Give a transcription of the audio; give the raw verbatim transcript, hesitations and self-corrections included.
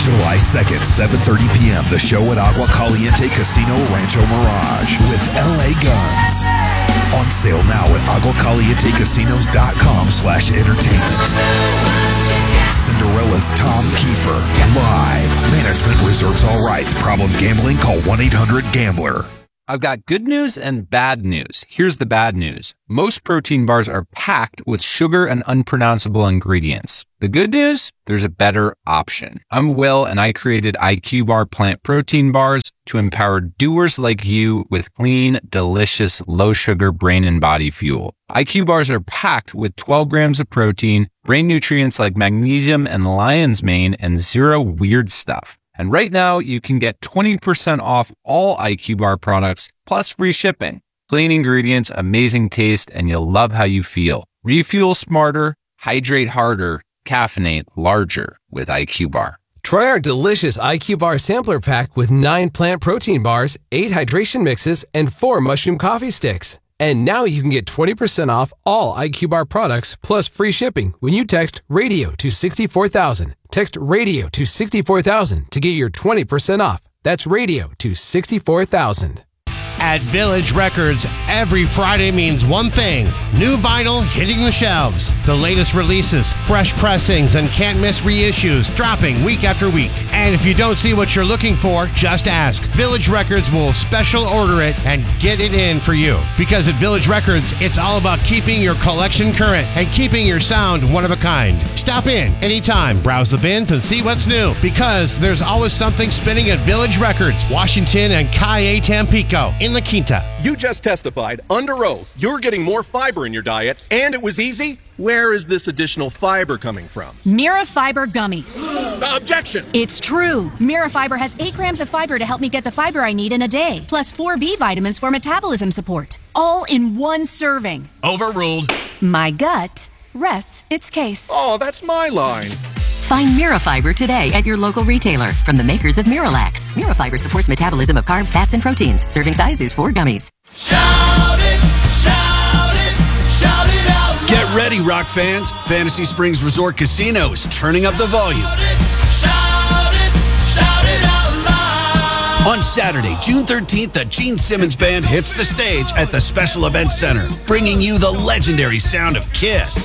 July second, seven thirty p.m. The show at Agua Caliente Casino Rancho Mirage with L A Guns. On sale now at aguacalientecasinos.com slash entertainment. Cinderella's Tom Kiefer. Live. Management reserves all rights. Problem gambling? Call one eight hundred gambler. I've got good news and bad news. Here's the bad news. Most protein bars are packed with sugar and unpronounceable ingredients. The good news? There's a better option. I'm Will, and I created I Q Bar plant protein bars to empower doers like you with clean, delicious, low-sugar brain and body fuel. I Q bars are packed with twelve grams of protein, brain nutrients like magnesium and lion's mane, and zero weird stuff. And right now, you can get twenty percent off all I Q Bar products, plus free shipping. Clean ingredients, amazing taste, and you'll love how you feel. Refuel smarter, hydrate harder, caffeinate larger with I Q Bar. Try our delicious I Q Bar sampler pack with nine plant protein bars, eight hydration mixes, and four mushroom coffee sticks. And now you can get twenty percent off all I Q Bar products plus free shipping when you text RADIO to sixty-four thousand. Text RADIO to sixty-four thousand to get your twenty percent off. That's RADIO to sixty-four thousand. At Village Records, every Friday means one thing: new vinyl hitting the shelves. The latest releases, fresh pressings, and can't-miss reissues dropping week after week. And if you don't see what you're looking for, just ask. Village Records will special order it and get it in for you. Because at Village Records, it's all about keeping your collection current and keeping your sound one of a kind. Stop in anytime, browse the bins, and see what's new. Because there's always something spinning at Village Records, Washington and Calle Tampico in La Quinta. You just testified under oath you're getting more fiber in your diet, and it was easy. Where is this additional fiber coming from? Mirafiber gummies. Objection! It's true. Mirafiber has eight grams of fiber to help me get the fiber I need in a day, plus four B vitamins for metabolism support. All in one serving. Overruled. My gut rests its case. Oh, that's my line. Find Mirafiber today at your local retailer from the makers of Miralax. Mirafiber supports metabolism of carbs, fats, and proteins. Serving size is four gummies. Shout it, shout it, shout it out loud. Get ready, Rock fans. Fantasy Springs Resort Casino is turning up the volume. Shout it, shout it, shout it out loud. On Saturday, June thirteenth, the Gene Simmons Band hits the stage at the Special Events Center, bringing you the legendary sound of Kiss.